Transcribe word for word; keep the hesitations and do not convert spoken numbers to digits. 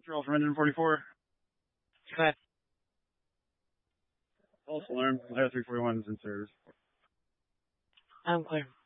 Control from engine forty-four. Go ahead. False alarm. Ohio three forty-one is in service. I'm clear.